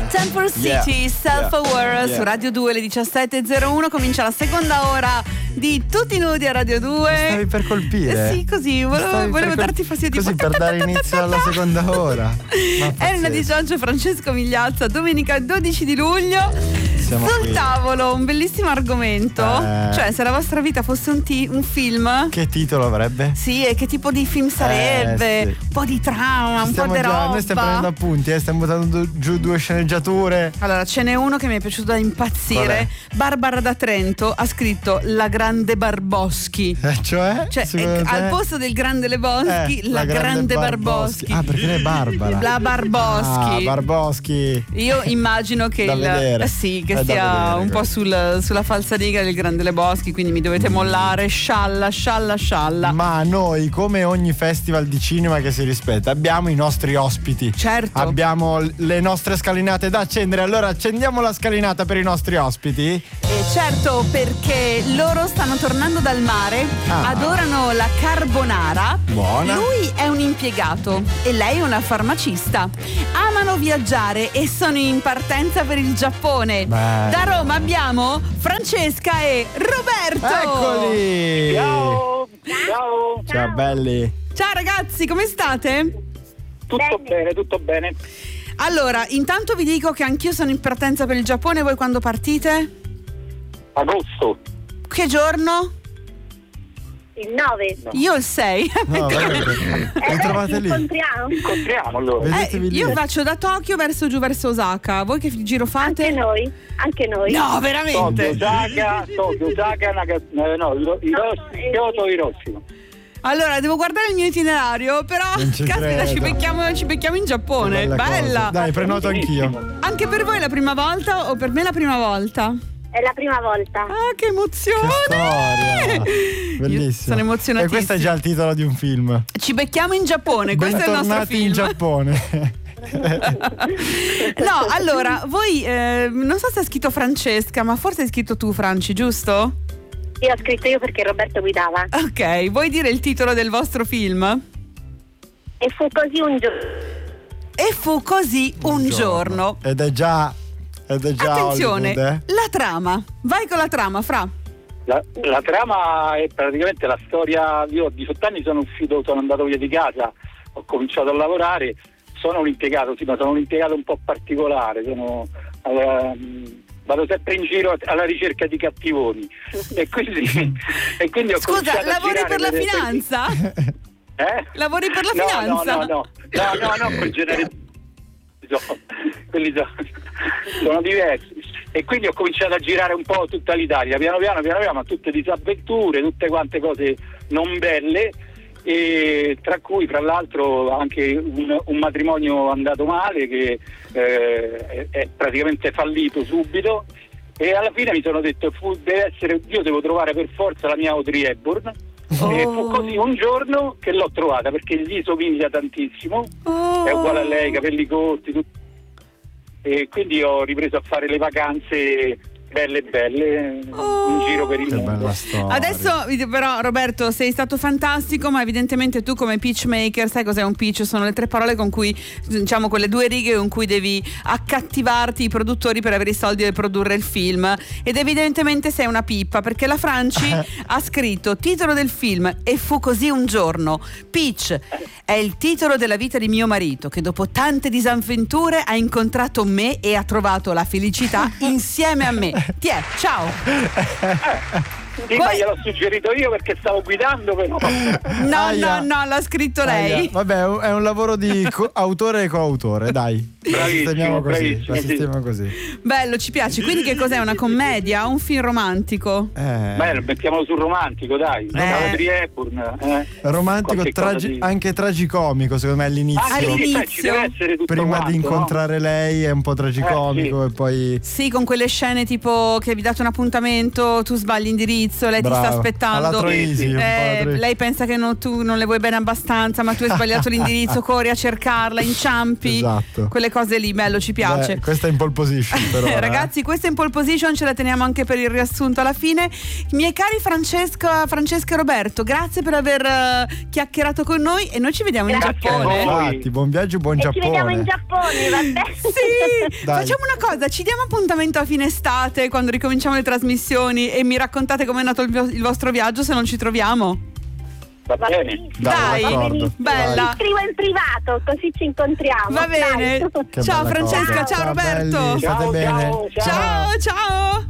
Temple City, Self-Aware su Radio 2, le 17.01. Comincia la seconda ora di Tutti Nudi a Radio 2. Stavi per colpire? Sì, così, volevo darti fastidio. Così per dare inizio alla seconda ora. Elena Di Giorgio e Francesco Migliazza, domenica 12 di luglio. Siamo Sul qui. tavolo un bellissimo argomento. Cioè, se la vostra vita fosse un film. Che titolo avrebbe? Sì, e che tipo di film sarebbe? Sì. Un po' di trama, un po' di roba. Noi stiamo prendendo appunti, stiamo buttando giù due sceneggiature. Allora, ce n'è uno che mi è piaciuto da impazzire. Vabbè. Barbara da Trento ha scritto La Grande Barboschi. Cioè Al posto del Grande Lebowski, la Grande Barboschi. Ah, perché è Barbara. La Barboschi. Ah, Barboschi. Io immagino che che sia un po' sulla falsariga del Grande Lebowski, quindi mi dovete mollare, scialla. Ma noi, come ogni festival di cinema che si rispetta, abbiamo i nostri ospiti. Certo. Abbiamo le nostre scalinate da accendere. Allora accendiamo la scalinata per i nostri ospiti. Certo, perché loro stanno tornando dal mare, adorano la carbonara. Buona. Lui è un impiegato e lei è una farmacista. Amano viaggiare e sono in partenza per il Giappone. Bello. Da Roma abbiamo Francesca e Roberto. Eccoli. Ciao belli. Ciao ragazzi, come state? Tutto bene. Allora, intanto vi dico che anch'io sono in partenza per il Giappone. Voi quando partite? Agosto. Che giorno? Il 9. No. Io il 6. No, li trovate lì. Incontriamo allora. Vedetevi lì. Io faccio da Tokyo giù verso Osaka. Voi che giro fate? Anche noi. No, veramente? Tokyo, Osaka, Kyoto, Hiroshima. Allora, devo guardare il mio itinerario, però Non ci caspita, credo. ci becchiamo in Giappone. Che Bella. cosa. Dai, prenoto anch'io. Anche per voi è la prima volta o per me è la prima volta? È la prima volta. Ah, che emozione! Che storia. Bellissimo. Io sono emozionatissima. E questo è già il titolo di un film. Ci becchiamo in Giappone, questo è il nostro Bentornati film. in Giappone. No, allora, voi non so se ha scritto Francesca, ma forse hai scritto tu, Franci, giusto? Io ho scritto io perché Roberto guidava. Ok, vuoi dire il titolo del vostro film? E fu così un giorno. E fu così un giorno. Ed è già Attenzione, Hollywood, la trama. Vai con la trama, Fra. La trama è praticamente la storia. Io a 18 anni sono andato via di casa, ho cominciato a lavorare. Sono un impiegato, sì, ma sono un impiegato un po' particolare. Vado sempre in giro alla ricerca di cattivoni e quindi ho Scusa, cominciato lavori a per la girare finanza? Lavori per la finanza? No, per genere quelli sono diversi. E quindi ho cominciato a girare un po' tutta l'Italia, piano piano, ma tutte disavventure, tutte quante cose non belle, e tra cui fra l'altro anche un matrimonio andato male che è praticamente fallito subito, e alla fine mi sono detto io devo trovare per forza la mia Audrey Hepburn. E fu così un giorno che l'ho trovata, perché gli somiglia tantissimo, è uguale a lei, capelli corti, tutto. E quindi ho ripreso a fare le vacanze belle in giro per il Che mondo. bella storia. Adesso però, Roberto, sei stato fantastico, ma evidentemente tu come pitch maker sai cos'è un pitch? Sono le 3 parole con cui, diciamo, quelle 2 righe con cui devi accattivarti i produttori per avere i soldi per produrre il film, ed evidentemente sei una pippa, perché la Franci ha scritto titolo del film E fu così un giorno. Pitch è il titolo della vita di mio marito, che dopo tante disavventure ha incontrato me e ha trovato la felicità insieme a me. Tiè, ciao. Sì, ma gliel'ho suggerito io perché stavo guidando, però. No, l'ha scritto lei. Vabbè, è un lavoro di autore e coautore, dai. Bravissimo. Sistemiamo così. Bello, ci piace. Quindi che cos'è? Una commedia? Un film romantico? Beh, mettiamolo sul romantico, dai. Audrey Hepburn. Romantico, anche tragicomico, secondo me all'inizio. Ci deve essere tutto prima quanto, di incontrare lei è un po' tragicomico, e poi sì, con quelle scene tipo che vi date un appuntamento, tu sbagli indirizzo, l'indirizzo, lei ti Brava. sta aspettando. Alla Troisi, un po' alla Troisi. Lei pensa che tu non le vuoi bene abbastanza, ma tu hai sbagliato l'indirizzo, corri a cercarla, inciampi. Esatto. Quelle cose lì, bello, ci piace. Beh, questa è in pole position però. Ragazzi, questa in pole position ce la teniamo anche per il riassunto alla fine. Miei cari Francesca e Roberto, grazie per aver chiacchierato con noi e noi ci vediamo in Grazie a Giappone. voi. Infatti, buon viaggio, buon E Giappone. ci vediamo in Giappone, vabbè. Sì, Dai. facciamo una cosa, ci diamo appuntamento a fine estate quando ricominciamo le trasmissioni e mi raccontate com'è nato il vostro viaggio se non ci troviamo. Va bene. benissimo. Dai, d'accordo. bella. Ti scrivo in privato, così ci incontriamo. Va bene. Dai. Che Ciao bella Francesca, cosa. ciao Roberto. belli, state bene. Ciao. Ciao, ciao.